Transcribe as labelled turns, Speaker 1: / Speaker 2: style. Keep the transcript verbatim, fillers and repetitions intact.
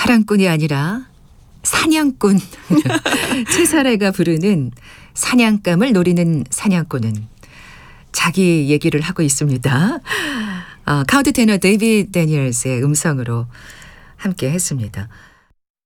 Speaker 1: 사랑꾼이 아니라 사냥꾼. 최사라가 부르는 사냥감을 노리는 사냥꾼은 자기 얘기를 하고 있습니다. 어, 카운트 테너 데이비드 데니얼스의 음성으로 함께 했습니다.